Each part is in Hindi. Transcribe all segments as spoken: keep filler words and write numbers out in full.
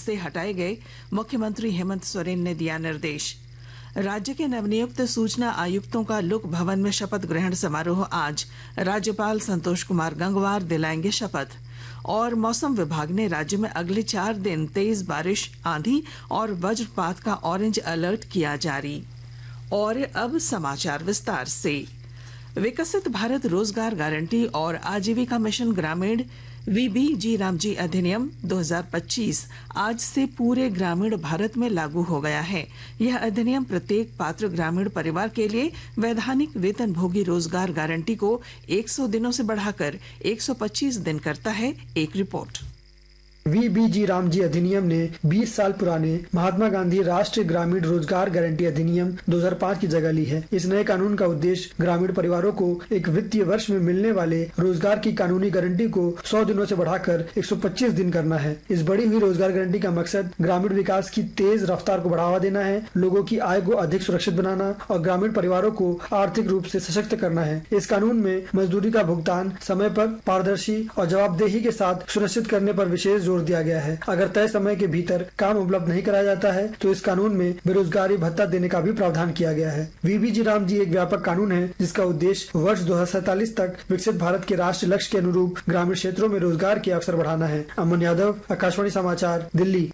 से हटाए गए, मुख्यमंत्री हेमंत सोरेन ने दिया निर्देश। राज्य के नवनियुक्त सूचना आयुक्तों का लोक भवन में शपथ ग्रहण समारोह आज राज्यपाल संतोष कुमार गंगवार दिलाएंगे शपथ। और मौसम विभाग ने राज्य में अगले चार दिन तेज बारिश, आंधी और वज्रपात का ऑरेंज अलर्ट किया जारी। और अब समाचार विस्तार से। विकसित भारत रोजगार गारंटी और आजीविका मिशन ग्रामीण वीबीजी रामजी अधिनियम दो हज़ार पच्चीस आज से पूरे ग्रामीण भारत में लागू हो गया है। यह अधिनियम प्रत्येक पात्र ग्रामीण परिवार के लिए वैधानिक वेतनभोगी रोजगार गारंटी को सौ दिनों से बढ़ाकर एक सौ पच्चीस दिन करता है। एक रिपोर्ट। वीबीजी रामजी अधिनियम ने बीस साल पुराने महात्मा गांधी राष्ट्रीय ग्रामीण रोजगार गारंटी अधिनियम दो हज़ार पाँच की जगह ली है। इस नए कानून का उद्देश्य ग्रामीण परिवारों को एक वित्तीय वर्ष में मिलने वाले रोजगार की कानूनी गारंटी को सौ दिनों से बढ़ाकर एक सौ पच्चीस दिन करना है। इस बढ़ी हुई रोजगार गारंटी का मकसद ग्रामीण विकास की तेज रफ्तार को बढ़ावा देना है, लोगों की आय को अधिक सुरक्षित बनाना और ग्रामीण परिवारों को आर्थिक रूप से सशक्त करना है। इस कानून में मजदूरी का भुगतान समय पर, पारदर्शी और जवाबदेही के साथ सुनिश्चित करने पर विशेष जोर दिया गया है। अगर तय समय के भीतर काम उपलब्ध नहीं कराया जाता है तो इस कानून में बेरोजगारी भत्ता देने का भी प्रावधान किया गया है। वीबीजी रामजी एक व्यापक कानून है जिसका उद्देश्य वर्ष दो हजार सैतालीस तक विकसित भारत के राष्ट्रीय लक्ष्य के अनुरूप ग्रामीण क्षेत्रों में रोजगार के अवसर बढ़ाना है। अमन यादव, आकाशवाणी समाचार, दिल्ली।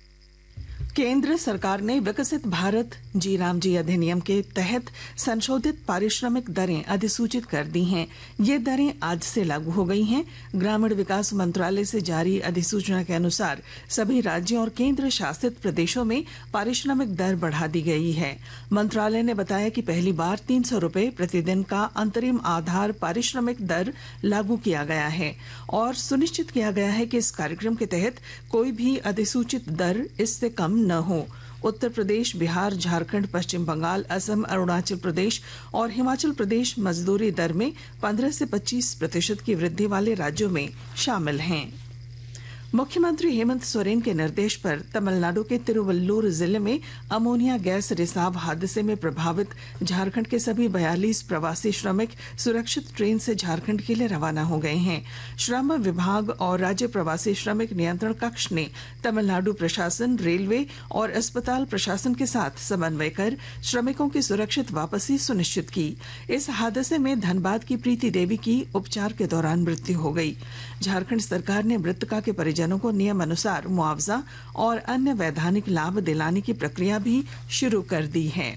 केंद्र सरकार ने विकसित भारत जी रामजी अधिनियम के तहत संशोधित पारिश्रमिक दरें अधिसूचित कर दी हैं। ये दरें आज से लागू हो गई हैं। ग्रामीण विकास मंत्रालय से जारी अधिसूचना के अनुसार सभी राज्यों और केंद्र शासित प्रदेशों में पारिश्रमिक दर बढ़ा दी गई है। मंत्रालय ने बताया कि पहली बार तीन सौ रूपये प्रतिदिन का अंतरिम आधार पारिश्रमिक दर लागू किया गया है और सुनिश्चित किया गया है कि इस कार्यक्रम के तहत कोई भी अधिसूचित दर इससे कम न हो। उत्तर प्रदेश, बिहार, झारखंड, पश्चिम बंगाल, असम, अरुणाचल प्रदेश और हिमाचल प्रदेश मजदूरी दर में पंद्रह से पच्चीस प्रतिशत की वृद्धि वाले राज्यों में शामिल हैं। मुख्यमंत्री हेमंत सोरेन के निर्देश पर तमिलनाडु के तिरुवल्लुर जिले में अमोनिया गैस रिसाव हादसे में प्रभावित झारखंड के सभी बयालीस प्रवासी श्रमिक सुरक्षित ट्रेन से झारखंड के लिए रवाना हो गए हैं। श्रम विभाग और राज्य प्रवासी श्रमिक नियंत्रण कक्ष ने तमिलनाडु प्रशासन, रेलवे और अस्पताल प्रशासन के साथ समन्वय कर श्रमिकों की सुरक्षित वापसी सुनिश्चित की। इस हादसे में धनबाद की प्रीति देवी की उपचार के दौरान मृत्यु हो गई। झारखंड सरकार ने मृतका के परिजनों को नियम अनुसार मुआवजा और अन्य वैधानिक लाभ दिलाने की प्रक्रिया भी शुरू कर दी है।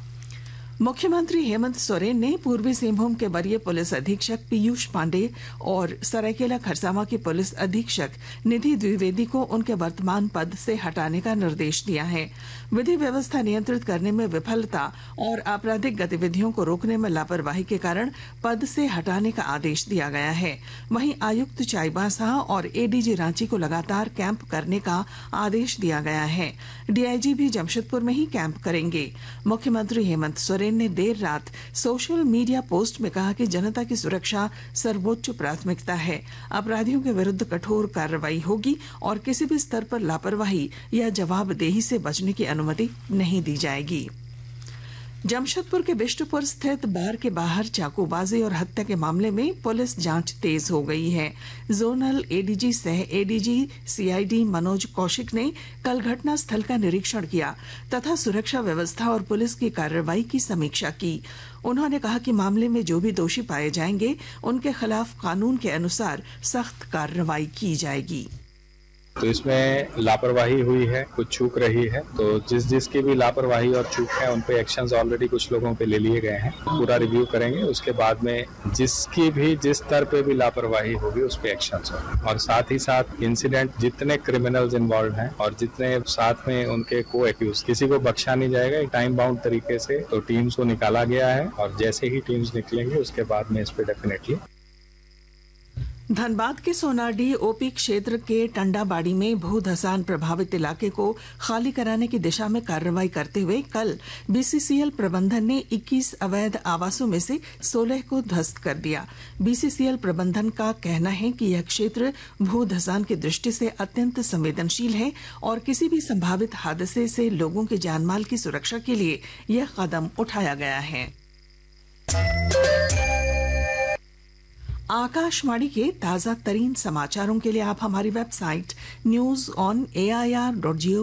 मुख्यमंत्री हेमंत सोरेन ने पूर्वी सिंहभूम के वरीय पुलिस अधीक्षक पीयूष पांडे और सरायकेला खरसावां की पुलिस अधीक्षक निधि द्विवेदी को उनके वर्तमान पद से हटाने का निर्देश दिया है। विधि व्यवस्था नियंत्रित करने में विफलता और आपराधिक गतिविधियों को रोकने में लापरवाही के कारण पद से हटाने का आदेश दिया गया है। वहीं आयुक्त चाईबासा और एडीजी रांची को लगातार कैंप करने का आदेश दिया गया है। डीआईजी भी जमशेदपुर में ही कैंप करेंगे। मुख्यमंत्री हेमंत सोरेन ने देर रात सोशल मीडिया पोस्ट में कहा कि जनता की सुरक्षा सर्वोच्च प्राथमिकता है। अपराधियों के विरुद्ध कठोर कार्रवाई होगी और किसी भी स्तर पर लापरवाही या जवाबदेही से बचने की अनुमति नहीं दी जाएगी। जमशेदपुर के बिष्टुपुर स्थित बार के बाहर चाकूबाजी और हत्या के मामले में पुलिस जांच तेज हो गई है। जोनल एडीजी सह एडीजी सीआईडी मनोज कौशिक ने कल घटना स्थल का निरीक्षण किया तथा सुरक्षा व्यवस्था और पुलिस की कार्रवाई की समीक्षा की। उन्होंने कहा कि मामले में जो भी दोषी पाए जाएंगे उनके खिलाफ कानून के अनुसार सख्त कार्रवाई की जाएगी। तो इसमें लापरवाही हुई है, कुछ चूक रही है, तो जिस जिसकी भी लापरवाही और चूक है उन पे एक्शंस ऑलरेडी कुछ लोगों पे ले लिए गए हैं। पूरा रिव्यू करेंगे, उसके बाद में जिसकी भी जिस स्तर पे भी लापरवाही होगी उस पे एक्शंस होंगे। और साथ ही साथ इंसिडेंट जितने क्रिमिनल्स इन्वॉल्व हैं और जितने साथ में उनके को एक्यूज, किसी को बख्शा नहीं जाएगा। एक टाइम बाउंड तरीके से तो टीम्स को निकाला गया है और जैसे ही टीम्स निकलेंगे उसके बाद में इस पे डेफिनेटली। धनबाद के सोनाडीह ओपी क्षेत्र के टंडाबाड़ी में भू धसान प्रभावित इलाके को खाली कराने की दिशा में कार्रवाई करते हुए कल बीसीसीएल प्रबंधन ने इक्कीस अवैध आवासों में से सोलह को ध्वस्त कर दिया। बीसीसीएल प्रबंधन का कहना है कि यह क्षेत्र भू धसान की दृष्टि से अत्यंत संवेदनशील है और किसी भी संभावित हादसे से लोगों के जानमाल की सुरक्षा के लिए यह कदम उठाया गया है। आकाशवाणी के ताजा तरीन समाचारों के लिए आप हमारी website news on A I R dot G O